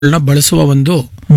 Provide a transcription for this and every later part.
ಬಳಸುವ ಒಂದು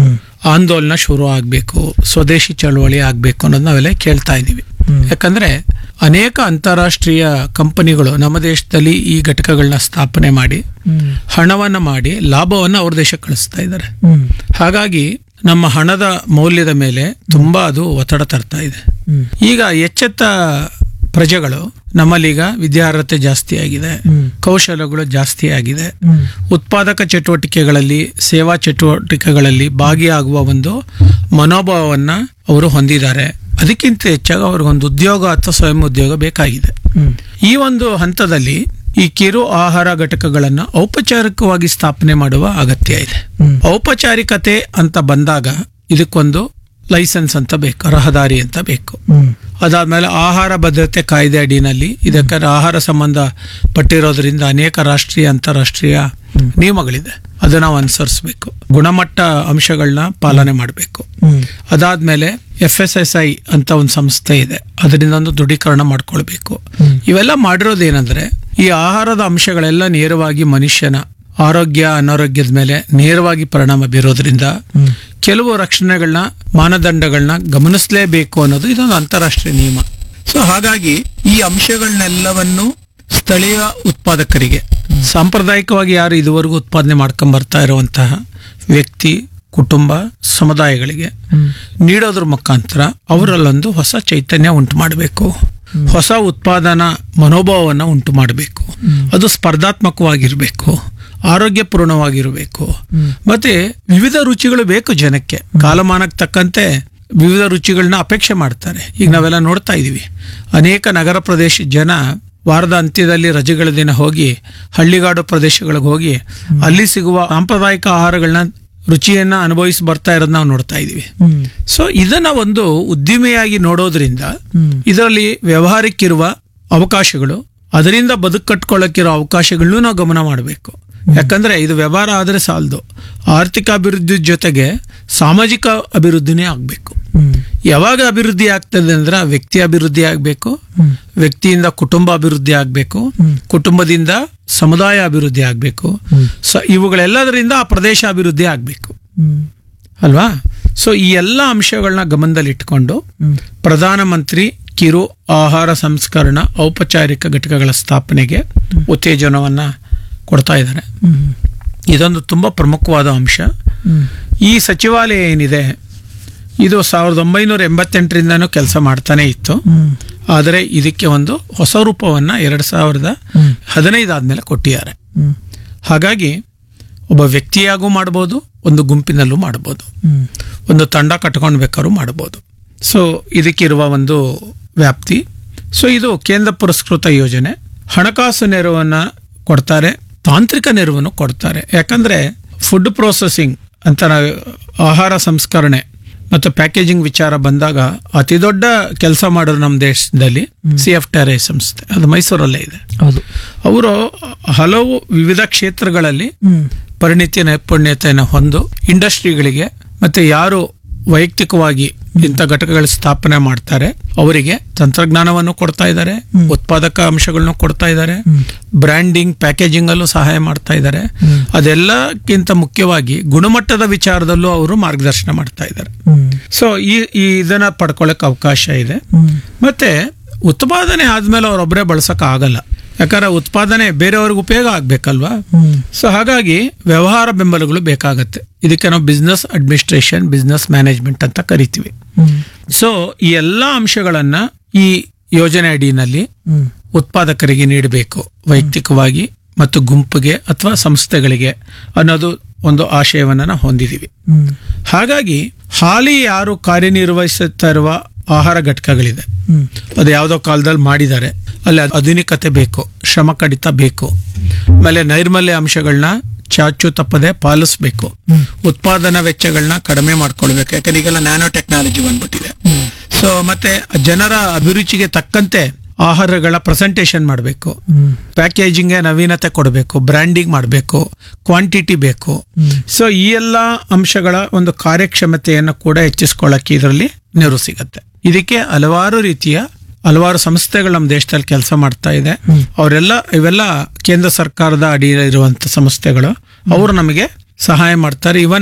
ಆಂದೋಲನ ಶುರು ಆಗಬೇಕು, ಸ್ವದೇಶಿ ಚಳವಳಿ ಆಗಬೇಕು ಅನ್ನೋದು ನಾವೆಲ್ಲ ಕೇಳ್ತಾ ಇದ್ದೀವಿ. ಯಾಕಂದ್ರೆ ಅನೇಕ ಅಂತಾರಾಷ್ಟ್ರೀಯ ಕಂಪನಿಗಳು ನಮ್ಮ ದೇಶದಲ್ಲಿ ಈ ಘಟಕಗಳನ್ನ ಸ್ಥಾಪನೆ ಮಾಡಿ ಹಣವನ್ನ ಮಾಡಿ ಲಾಭವನ್ನ ಅವ್ರ ದೇಶಕ್ಕೆ ಕಳಿಸ್ತಾ ಇದ್ದಾರೆ. ಹಾಗಾಗಿ ನಮ್ಮ ಹಣದ ಮೌಲ್ಯದ ಮೇಲೆ ತುಂಬಾ ಅದು ಒತ್ತಡ ತರ್ತಾ ಇದೆ. ಈಗ ಎಚ್ಚೆತ್ತ ಪ್ರಜೆಗಳು ನಮ್ಮಲ್ಲೀಗ ವಿದ್ಯಾರ್ಹತೆ ಜಾಸ್ತಿ ಆಗಿದೆ, ಕೌಶಲ್ಯಗಳು ಜಾಸ್ತಿ ಆಗಿದೆ, ಉತ್ಪಾದಕ ಚಟುವಟಿಕೆಗಳಲ್ಲಿ ಸೇವಾ ಚಟುವಟಿಕೆಗಳಲ್ಲಿ ಭಾಗಿಯಾಗುವ ಒಂದು ಮನೋಭಾವವನ್ನ ಅವರು ಹೊಂದಿದ್ದಾರೆ. ಅದಕ್ಕಿಂತ ಹೆಚ್ಚಾಗಿ ಅವ್ರಿಗೊಂದು ಉದ್ಯೋಗ ಅಥವಾ ಸ್ವಯಂ ಉದ್ಯೋಗ ಬೇಕಾಗಿದೆ. ಈ ಒಂದು ಹಂತದಲ್ಲಿ ಈ ಕಿರು ಆಹಾರ ಘಟಕಗಳನ್ನ ಔಪಚಾರಿಕವಾಗಿ ಸ್ಥಾಪನೆ ಮಾಡುವ ಅಗತ್ಯ ಇದೆ. ಔಪಚಾರಿಕತೆ ಅಂತ ಬಂದಾಗ ಇದಕ್ಕೊಂದು ಲೈಸೆನ್ಸ್ ಅಂತ ಬೇಕು, ರಹದಾರಿ ಅಂತ ಬೇಕು. ಅದಾದ್ಮೇಲೆ ಆಹಾರ ಭದ್ರತೆ ಕಾಯ್ದೆ ಅಡಿನಲ್ಲಿ ಇದಕ್ಕೆ ಆಹಾರ ಸಂಬಂಧ ಪಟ್ಟಿರೋದ್ರಿಂದ ಅನೇಕ ರಾಷ್ಟ್ರೀಯ ಅಂತಾರಾಷ್ಟ್ರೀಯ ನಿಯಮಗಳಿದೆ, ಅದನ್ನ ನಾವು ಅನುಸರಿಸಬೇಕು. ಗುಣಮಟ್ಟ ಅಂಶಗಳನ್ನ ಪಾಲನೆ ಮಾಡಬೇಕು. ಅದಾದ್ಮೇಲೆ FSSAI ಅಂತ ಒಂದು ಸಂಸ್ಥೆ ಇದೆ, ಅದರಿಂದ ಒಂದು ದೃಢೀಕರಣ ಮಾಡ್ಕೊಳ್ಬೇಕು. ಇವೆಲ್ಲ ಮಾಡಿರೋದೇನಂದ್ರೆ ಈ ಆಹಾರದ ಅಂಶಗಳೆಲ್ಲ ನೇರವಾಗಿ ಮನುಷ್ಯನ ಆರೋಗ್ಯ ಅನಾರೋಗ್ಯದ ಮೇಲೆ ನೇರವಾಗಿ ಪರಿಣಾಮ ಬೀರೋದ್ರಿಂದ ಕೆಲವು ರಕ್ಷಣೆಗಳನ್ನ ಮಾನದಂಡಗಳನ್ನ ಗಮನಿಸಲೇಬೇಕು ಅನ್ನೋದು ಇದೊಂದು ಅಂತಾರಾಷ್ಟ್ರೀಯ ನಿಯಮ. ಸೊ ಹಾಗಾಗಿ ಈ ಅಂಶಗಳನ್ನೆಲ್ಲವನ್ನು ಸ್ಥಳೀಯ ಉತ್ಪಾದಕರಿಗೆ, ಸಾಂಪ್ರದಾಯಿಕವಾಗಿ ಯಾರು ಇದುವರೆಗೂ ಉತ್ಪಾದನೆ ಮಾಡ್ಕೊಂಡ್ ಬರ್ತಾ ಇರುವಂತಹ ವ್ಯಕ್ತಿ, ಕುಟುಂಬ, ಸಮುದಾಯಗಳಿಗೆ ನೀಡೋದ್ರ ಮುಖಾಂತರ ಅವರಲ್ಲೊಂದು ಹೊಸ ಚೈತನ್ಯ ಉಂಟು ಮಾಡಬೇಕು, ಹೊಸ ಉತ್ಪಾದನಾ ಮನೋಭಾವವನ್ನು ಉಂಟು ಮಾಡಬೇಕು. ಅದು ಸ್ಪರ್ಧಾತ್ಮಕವಾಗಿರ್ಬೇಕು, ಆರೋಗ್ಯಪೂರ್ಣವಾಗಿರಬೇಕು, ಮತ್ತೆ ವಿವಿಧ ರುಚಿಗಳು ಬೇಕು ಜನಕ್ಕೆ. ಕಾಲಮಾನಕ್ಕೆ ತಕ್ಕಂತೆ ವಿವಿಧ ರುಚಿಗಳನ್ನ ಅಪೇಕ್ಷೆ ಮಾಡ್ತಾರೆ. ಈಗ ನಾವೆಲ್ಲ ನೋಡ್ತಾ ಇದೀವಿ, ಅನೇಕ ನಗರ ಪ್ರದೇಶ ಜನ ವಾರದ ಅಂತ್ಯದಲ್ಲಿ ರಜೆಗಳ ದಿನ ಹೋಗಿ ಹಳ್ಳಿಗಾಡು ಪ್ರದೇಶಗಳಿಗೆ ಹೋಗಿ ಅಲ್ಲಿ ಸಿಗುವ ಸಾಂಪ್ರದಾಯಿಕ ಆಹಾರಗಳನ್ನ ರುಚಿಯನ್ನ ಅನುಭವಿಸಿ ಬರ್ತಾ ಇರೋದು ನಾವು ನೋಡ್ತಾ ಇದೀವಿ. ಸೊ ಇದನ್ನ ಒಂದು ಉದ್ದಿಮೆಯಾಗಿ ನೋಡೋದ್ರಿಂದ ಇದರಲ್ಲಿ ವ್ಯವಹಾರಕ್ಕಿರುವ ಅವಕಾಶಗಳು, ಅದರಿಂದ ಬದುಕು ಕಟ್ಕೊಳ್ಳಕ್ಕಿರೋ ಅವಕಾಶಗಳನ್ನೂ ನಾವು ಗಮನ ಮಾಡಬೇಕು. ಯಾಕಂದ್ರೆ ಇದು ವ್ಯವಹಾರ ಆದ್ರೆ ಸಾಲದು, ಆರ್ಥಿಕ ಅಭಿವೃದ್ಧಿ ಜೊತೆಗೆ ಸಾಮಾಜಿಕ ಅಭಿವೃದ್ಧಿನೇ ಆಗ್ಬೇಕು. ಯಾವಾಗ ಅಭಿವೃದ್ಧಿ ಆಗ್ತದೆ ಅಂದ್ರೆ ವ್ಯಕ್ತಿ ಅಭಿವೃದ್ಧಿ ಆಗ್ಬೇಕು, ವ್ಯಕ್ತಿಯಿಂದ ಕುಟುಂಬ ಅಭಿವೃದ್ಧಿ ಆಗ್ಬೇಕು, ಕುಟುಂಬದಿಂದ ಸಮುದಾಯ ಅಭಿವೃದ್ಧಿ ಆಗ್ಬೇಕು, ಇವುಗಳೆಲ್ಲದರಿಂದ ಆ ಪ್ರದೇಶ ಅಭಿವೃದ್ಧಿ ಆಗ್ಬೇಕು ಅಲ್ವಾ? ಸೊ ಈ ಎಲ್ಲ ಅಂಶಗಳನ್ನ ಗಮನದಲ್ಲಿಟ್ಕೊಂಡು ಪ್ರಧಾನಮಂತ್ರಿ ಕಿರು ಆಹಾರ ಸಂಸ್ಕರಣಾ ಔಪಚಾರಿಕ ಘಟಕಗಳ ಸ್ಥಾಪನೆಗೆ ಉತ್ತೇಜನವನ್ನ ಕೊಡ್ತಾ ಇದ್ದಾರೆ. ಇದೊಂದು ತುಂಬಾ ಪ್ರಮುಖವಾದ ಅಂಶ. ಈ ಸಚಿವಾಲಯ ಏನಿದೆ ಇದು 1988ರಿಂದನೂ ಕೆಲಸ ಮಾಡ್ತಾನೆ ಇತ್ತು. ಆದರೆ ಇದಕ್ಕೆ ಒಂದು ಹೊಸ ರೂಪವನ್ನ 2015 ಆದ್ಮೇಲೆ ಕೊಟ್ಟಿದ್ದಾರೆ. ಹಾಗಾಗಿ ಒಬ್ಬ ವ್ಯಕ್ತಿಯಾಗೂ ಮಾಡಬಹುದು, ಒಂದು ಗುಂಪಿನಲ್ಲೂ ಮಾಡಬಹುದು, ಒಂದು ತಂಡ ಕಟ್ಕೊಂಡು ಬೇಕಾದ್ರೂ ಮಾಡಬಹುದು. ಸೊ ಇದಕ್ಕಿರುವ ಒಂದು ವ್ಯಾಪ್ತಿ. ಸೊ ಇದು ಕೇಂದ್ರ ಪುರಸ್ಕೃತ ಯೋಜನೆ. ಹಣಕಾಸು ನೆರವನ್ನ ಕೊಡ್ತಾರೆ, ತಾಂತ್ರಿಕ ನೆರವನ್ನು ಕೊಡ್ತಾರೆ. ಯಾಕಂದ್ರೆ ಫುಡ್ ಪ್ರೊಸೆಸಿಂಗ್ ಅಂತ ಆಹಾರ ಸಂಸ್ಕರಣೆ ಮತ್ತು ಪ್ಯಾಕೇಜಿಂಗ್ ವಿಚಾರ ಬಂದಾಗ ಅತಿ ದೊಡ್ಡ ಕೆಲಸ ಮಾಡೋರು ನಮ್ಮ ದೇಶದಲ್ಲಿ CFTRI ಸಂಸ್ಥೆ, ಅದು ಮೈಸೂರಲ್ಲೇ ಇದೆ. ಅವರು ಹಲವು ವಿವಿಧ ಕ್ಷೇತ್ರಗಳಲ್ಲಿ ಪರಿಣಿತಿ ನೈಪುಣ್ಯತೆಯನ್ನು ಹೊಂದು ಇಂಡಸ್ಟ್ರಿಗಳಿಗೆ ಮತ್ತೆ ಯಾರು ವೈಯಕ್ತಿಕವಾಗಿ ಇಂಥ ಘಟಕಗಳ ಸ್ಥಾಪನೆ ಮಾಡ್ತಾರೆ ಅವರಿಗೆ ತಂತ್ರಜ್ಞಾನವನ್ನು ಕೊಡ್ತಾ ಇದ್ದಾರೆ, ಉತ್ಪಾದಕ ಅಂಶಗಳನ್ನು ಕೊಡ್ತಾ ಇದ್ದಾರೆ, ಬ್ರ್ಯಾಂಡಿಂಗ್ ಪ್ಯಾಕೇಜಿಂಗ್ ಅಲ್ಲೂ ಸಹಾಯ ಮಾಡ್ತಾ ಇದ್ದಾರೆ. ಅದೆಲ್ಲಕ್ಕಿಂತ ಮುಖ್ಯವಾಗಿ ಗುಣಮಟ್ಟದ ವಿಚಾರದಲ್ಲೂ ಅವರು ಮಾರ್ಗದರ್ಶನ ಮಾಡ್ತಾ ಇದ್ದಾರೆ. ಸೊ ಇದನ್ನ ಪಡ್ಕೊಳ್ಳಕ್ ಅವಕಾಶ ಇದೆ. ಮತ್ತೆ ಉತ್ಪಾದನೆ ಆದ್ಮೇಲೆ ಅವರೊಬ್ಬರೇ ಬಳಸಕ್ ಆಗಲ್ಲ, ಯಾಕಂದ್ರೆ ಉತ್ಪಾದನೆ ಬೇರೆಯವ್ರಿಗೆ ಉಪಯೋಗ ಆಗ್ಬೇಕಲ್ವಾ? ಸೊ ಹಾಗಾಗಿ ವ್ಯವಹಾರ ಬೆಂಬಲಗಳು ಬೇಕಾಗತ್ತೆ. ಇದಕ್ಕೆ ನಾವು ಬಿಸ್ನೆಸ್ ಅಡ್ಮಿನಿಸ್ಟ್ರೇಷನ್, ಬಿಸ್ನೆಸ್ ಮ್ಯಾನೇಜ್ಮೆಂಟ್ ಅಂತ ಕರಿತೀವಿ. ಸೊ ಈ ಎಲ್ಲಾ ಅಂಶಗಳನ್ನ ಈ ಯೋಜನೆ ಅಡಿನಲ್ಲಿ ಉತ್ಪಾದಕರಿಗೆ ನೀಡಬೇಕು, ವೈಯಕ್ತಿಕವಾಗಿ ಮತ್ತು ಗುಂಪಿಗೆ ಅಥವಾ ಸಂಸ್ಥೆಗಳಿಗೆ ಅನ್ನೋದು ಒಂದು ಆಶಯವನ್ನ ನಾವು ಹೊಂದಿದೀವಿ. ಹಾಗಾಗಿ ಹಾಲಿ ಯಾರು ಕಾರ್ಯನಿರ್ವಹಿಸುತ್ತಾ ಇರುವ ಆಹಾರ ಘಟಕಗಳಿದೆ, ಅದು ಯಾವುದೋ ಕಾಲದಲ್ಲಿ ಮಾಡಿದ್ದಾರೆ, ಅಲ್ಲಿ ಆಧುನಿಕತೆ ಬೇಕು, ಶ್ರಮ ಕಡಿತ ಬೇಕು, ಆಮೇಲೆ ನೈರ್ಮಲ್ಯ ಅಂಶಗಳನ್ನ ಚಾಚು ತಪ್ಪದೆ ಪಾಲಿಸಬೇಕು, ಉತ್ಪಾದನಾ ವೆಚ್ಚಗಳನ್ನ ಕಡಿಮೆ ಮಾಡ್ಕೊಳ್ಬೇಕು. ಯಾಕಂದ್ರೆ ಈಗೆಲ್ಲ ನ್ಯಾನೋ ಟೆಕ್ನಾಲಜಿ ಬಂದ್ಬಿಟ್ಟಿದೆ. ಸೊ ಮತ್ತೆ ಜನರ ಅಭಿರುಚಿಗೆ ತಕ್ಕಂತೆ ಆಹಾರಗಳ ಪ್ರೆಸೆಂಟೇಷನ್ ಮಾಡಬೇಕು, ಪ್ಯಾಕೇಜಿಂಗ್ ನವೀನತೆ ಕೊಡಬೇಕು, ಬ್ರ್ಯಾಂಡಿಂಗ್ ಮಾಡಬೇಕು, ಕ್ವಾಂಟಿಟಿ ಬೇಕು. ಸೊ ಈ ಎಲ್ಲ ಅಂಶಗಳ ಒಂದು ಕಾರ್ಯಕ್ಷಮತೆಯನ್ನು ಕೂಡ ಹೆಚ್ಚಿಸ್ಕೊಳ್ಳಕ್ಕೆ ಇದರಲ್ಲಿ ನೆರವು ಸಿಗತ್ತೆ. ಇದಕ್ಕೆ ಹಲವಾರು ಸಂಸ್ಥೆಗಳು ನಮ್ಮ ದೇಶದಲ್ಲಿ ಕೆಲಸ ಮಾಡ್ತಾ ಇದೆ. ಇವೆಲ್ಲ ಕೇಂದ್ರ ಸರ್ಕಾರದ ಅಡಿ ಇರುವಂತ ಸಂಸ್ಥೆಗಳು. ಅವರು ನಮಗೆ ಸಹಾಯ ಮಾಡ್ತಾರೆ. ಇವನ್